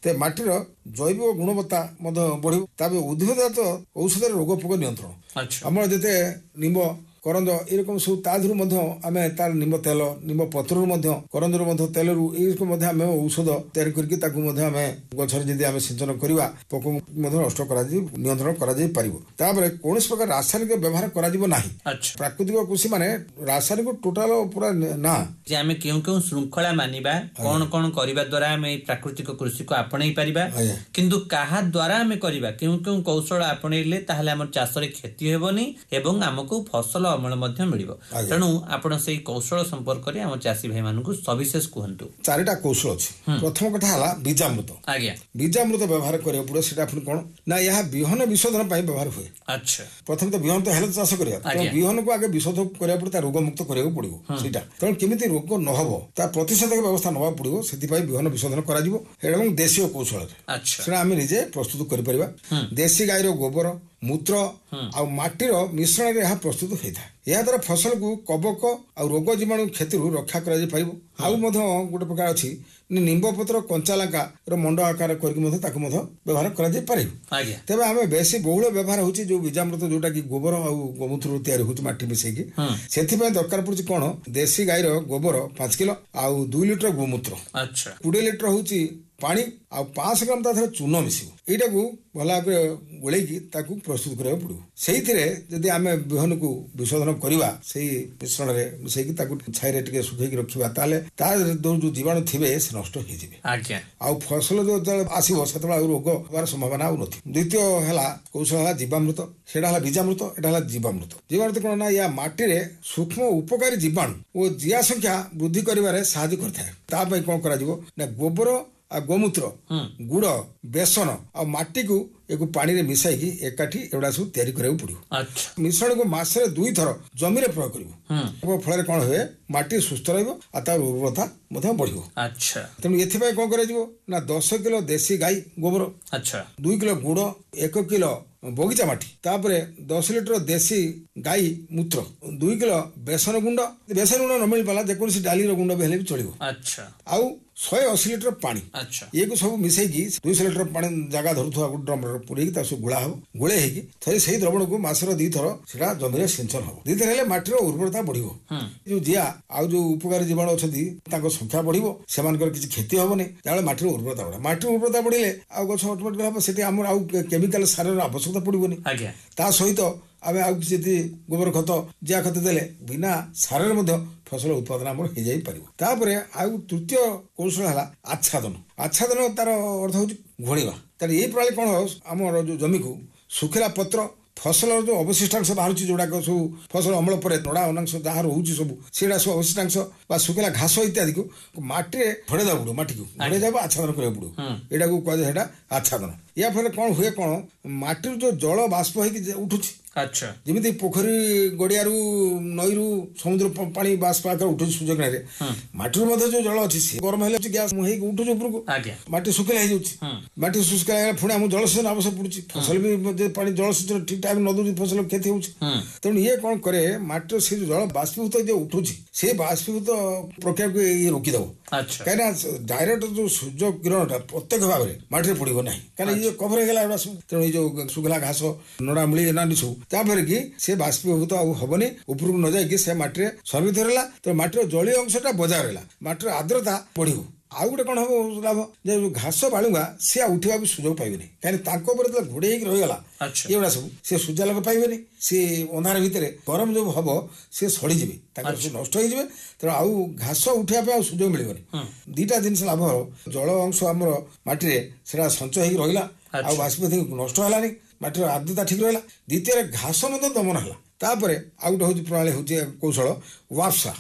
ते माटीर जैव गुणवत्ता बढ़ ताप उद्भिदजात औषध रोग पोक नियंत्रण आम जिते निम्ब करंज एरकम सब ताधुर आम तार निम्ब तेल निम्ब पत्र करंजर तेल आम औषध तैयारी करके आम गछर जदि आम सिंचन करवा पोक नष्ट नियंत्रण कर कौन प्रकार रासायनिक व्यवहार कर प्राकृतिक कृषि माने रासायनिक टोटाल पूरा ना आम क्यों क्यों श्रृंखला मानिबा कौन कौन करबा द्वारा आम प्राकृतिक कृषि को आपणई परिबा किंतु काहा द्वारा आम करबा क्यों क्यों कौशल आपणैले ताहले हमर चाष रे क्षति हेबनी एवं हमको फसल अमल मध्य मिलिबो तेणु आपण से कौशल संपर्क रे हम चाषी भाई मानकु सविशेष कहंतु चारिटा कौशल अछि प्रथम कथा हला बीजामृत आज्ञा बीजामृत व्यवहार करे पुरो सेटा अपन कोन ना यह बिहन विशोधन पई व्यवहार हुए अच्छा प्रथम तो बिहन तो हेल्थ चाष करिया तो बिहन को आगे विशोधन करिया पड़ता रोग मुक्त करिया पड़िबो सेटा त केमिति रोग न हबो ता प्रतिषेधक व्यवस्था नवा पड़िबो सेति पई बिहन विशोधन करा जिवो एवं देशीय कौशल अच्छा सेटा हम निजे प्रस्तुत करि परिबा देशी गाय रो गोबर मूत्र आ माटीर मिश्रण रे प्रस्तुत होता है यह द्वारा फसल को कबक आ रोग जीवाणु क्षति रक्षा कर गोटे प्रकार अच्छी निम्ब पत्र कंचा लंका मंड आकार करके व्यवहार कर तेज आम बेसी बहुल व्यवहार होची जो बीजामृत जोटा कि गोबर आ गोमूत्र तैयारी होची माटी मिसेकी से दरकार पड़ुची कौन देशी गाय गोबर 5 किलो आ 2 लिटर गोमूत्र 20 लिटर होची पानी आ 5 ग्राम ताथरे चून मिसिबो एटा को भला गोले की ताकू प्रस्तुत करिया पड़ो सेहिथिरे जदि आमे बिहन को विशोधन करबा सेही मिश्रण रे मिसेकी ताकू छाई रे टिके सुखै की रखिबा ताले तार जो जीवाणु थिबे से नष्ट हो जिवे आज्ञा आ फसल जो आसीबो सेतबा रोग होबार संभावना आ नथि द्वितीय हला कौशल हला जीवामृत सेडा हला बीजामृत एटा हला जीवामृत जीवामृत कोन ना या माटी रे सूक्ष्म उपकारी जीवाणु ओ जिया संख्या वृद्धि करिवारे सहायता करथाय ता पई कोन करा जिवो ना गोबर आ गोमूत्र गुड़ बेसन आ माटी को एक पानी रे मिसाई की एकाठी एवडा सब तैयारी करबो पड़ियो मिश्रण को मासरे 2 थर जमी रे प्रयोग करिवो फल कोन होए माटी सुस्थ रहइबो आ तार उर्वरता मधे बढ़िबो अच्छा तेनु एथि पय कोन करे जिवो ना 10 किलो देशी गाय गोबर अच्छा 2 किलो गुड़ 1 किलो बगीचा माटी तापरे 10 लिटर देशी गाय मूत्र 2 किलो बेसन गुंड न मिल पाला जे कोनसी डाली रो गुंड बेले भी चलिबो अच्छा आउ 180 लिटर पानी अच्छा ये को सब मिसई की 200 लिटर पानी जगह धरुथुआ ड्रम रे पुरै की तासु गुळा हो गुळे हे की थरे सही द्रवण को मासर 2 थर सेटा जमी रे सिंचन हो 2 थर हेले माटीर उर्वरता बढ़िबो जो जिया आ जो उपकारी जीवाणु अछथि ताको संख्या बढ़िबो सेमानकर किछि क्षति होबनी ताले माटीर उर्वरता बढ़ा माटीर उर्वरता बढ़िले आ गछ ऑटोमेटिक हम सेठी हमर आ केमिकल सार आवश्यकता पड़िबोनी आज्ञा ता सहित आमे आ किछि गोबर खत जिया खत देले बिना सार रे फसल उत्पादन आम हो जाई परिबो तापरे आ तृतीय कौशल हला आच्छादन तार अर्थ होची घोड़ीबा तार ए प्रणाली कोन हो हमर जो जमी को सुखिला पत्र फसल जो अवशिष्टांश बाहर जोड़ा सब फसल अमल पर नड़ा अनांश जहाँ रोचे सब सेटा सब अवशिष्टांश सुखिला घास इत्यादि को माटी घोड़े दे पड़ो माटी को घोड़े जाब आच्छादन करा पड़ो यहाँ को कहुए आच्छादन या फल कौन हुए कौन माटी जो जल बाष्प हो उठुची अच्छा जमी पोखरी गड़िया नई समुद्र पानी बाष्प आकर उठुची सूर्य किरण माटी जो जल अच्छी गरम है गैस उठुच उपरको माटी सुखिला हो माटी शुष्का पुणी आम जलसेचन आवश्यक पड़ुची फसल भी पानी जलसेचन ठीक टाइम न दौर फसल क्षति हो तेणु ये कौन करे माटी से जल बाष्पीभूत जो उठुची से बाष्पीभूत प्रक्रिया को ये रोकीदेव कहीं डायरेक्ट जो सूर्य किरण प्रत्यक्ष भाव में माटी पड़ो ना कहीं ये कभर होगा तेणु जो सुखला घास नड़ा मिली एना सब तापर कि से बाष्पीभूत हबनी उपरକୁ न जाइए से माटी संरक्षित रहा तो माटीर जलीय अंशटा बजाय रहा माटीर आर्द्रता बढ़िबो आउ गोटे कौन हम लाभ जो घास बालुगा सी उठा भी सुजोग पाइबे कहीं घोड़े रहीगला ये सब सी सूर्यालोक पाइबे सी अंधार भितर गरम जो हम सी सड़ीजे नष्ट हो तेणु आउ घास उठा सुजोग मिलबनी दीटा जिन लाभ जल अंश आम माटी से संचय हो रहा आ बाष्पीभूत नष्ट है माटीर आर्द्रता ठीक रहा द्वितीय घास दमन है तापर आउ गोटे हूँ प्रणाली हूँ कौशल वाप्सा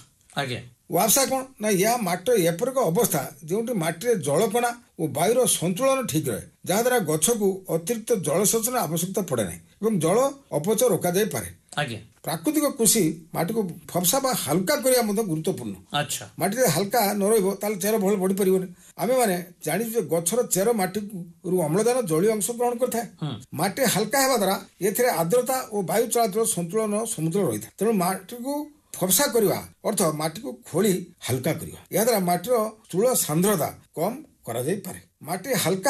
वाप्सा कौन ना या माटीर एपरक अवस्था जो माटी जलकणा और वायुर संतुलन ठीक रहे जहाद्वारा गछ को अतिरिक्त जलसेचन आवश्यकता पड़े ना जल अपचय रोक जाई पारे प्राकृतिक कृषि माटी को फपसा बा हल्का करने गुरुत्वपूर्ण माटी हल्का न रही चेर भल बढ़ी पार आम मैंने जानी गछर चेर माटी अम्लजान जलीय अंश ग्रहण करता माटी हल्का होगा द्वारा ये आर्द्रता और वायु चलाचल संतुलन समुद्र रही है तेणु माटी को फपसा करवा अर्थ माटी को खोली हल्का करवा या द्वारा माटीर स्थूल सांद्रता कम करा जाई पारे माटी हल्का